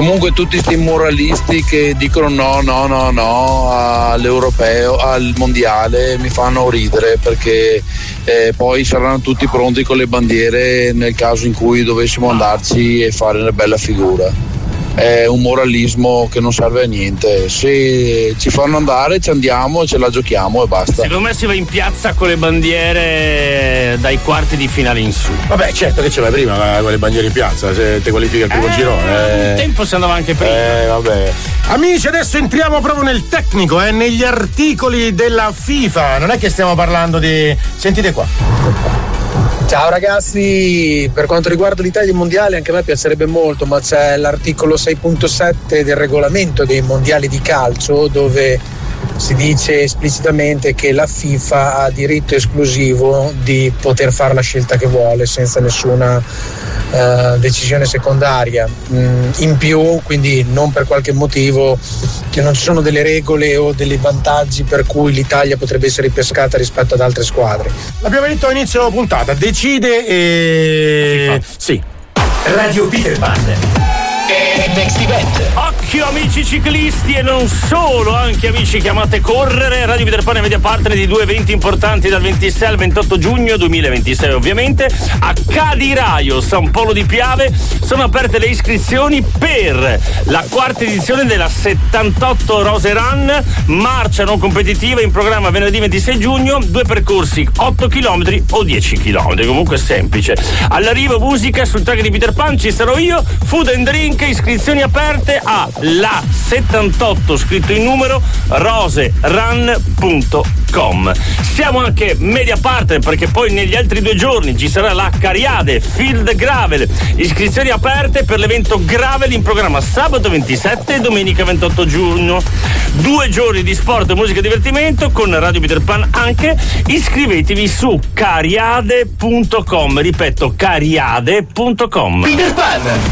Comunque tutti sti moralisti che dicono no all'europeo, al mondiale, mi fanno ridere, perché poi saranno tutti pronti con le bandiere nel caso in cui dovessimo andarci e fare una bella figura. È un moralismo che non serve a niente. Se ci fanno andare ci andiamo, ce la giochiamo e basta. Secondo me si va in piazza con le bandiere dai quarti di finale in su. Vabbè, certo che ce l'hai prima con le bandiere in piazza, se ti qualifica il primo girone. Un tempo si andava anche prima. Vabbè. Amici, adesso entriamo proprio nel tecnico, negli articoli della FIFA. Non è che stiamo parlando di... Sentite qua. Ciao ragazzi, per quanto riguarda l'Italia mondiale anche a me piacerebbe molto, ma c'è l'articolo 6.7 del regolamento dei mondiali di calcio dove si dice esplicitamente che la FIFA ha diritto esclusivo di poter fare la scelta che vuole senza nessuna decisione secondaria in più, quindi non per qualche motivo, che non ci sono delle regole o dei vantaggi per cui l'Italia potrebbe essere ripescata rispetto ad altre squadre. L'abbiamo detto a inizio puntata, decide e... Sì. Radio Peter Pan. Next Event. Occhio amici ciclisti e non solo, anche amici che amate correre. Radio Peter Pan è media partner di due eventi importanti dal 26 al 28 giugno 2026 ovviamente. A Cadiraio, San Polo di Piave, sono aperte le iscrizioni per la quarta edizione della 78 Rose Run, marcia non competitiva in programma venerdì 26 giugno, 2 percorsi 8 km o 10 km, comunque semplice. All'arrivo musica, sul track di Peter Pan ci sarò io, food and drink, iscrizioni aperte a la 78 scritto in numero roserun.com. Siamo anche media partner perché poi negli altri 2 giorni ci sarà la Cariade Field Gravel, iscrizioni aperte per l'evento Gravel in programma sabato 27 e domenica 28 giugno. 2 giorni di sport, musica e divertimento con Radio Peter Pan anche. Iscrivetevi su cariade.com, ripeto cariade.com. Peter Pan.